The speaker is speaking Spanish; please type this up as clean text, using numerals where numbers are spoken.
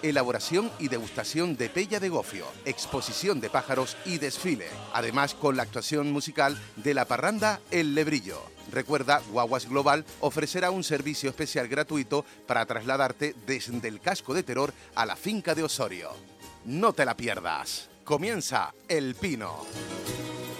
elaboración y degustación de pella de gofio, exposición de pájaros y desfile. Además, con la actuación musical de la parranda El Lebrillo. Recuerda, Guaguas Global ofrecerá un servicio especial gratuito para trasladarte desde el casco de Teror a la finca de Osorio. No te la pierdas. Comienza El Pino.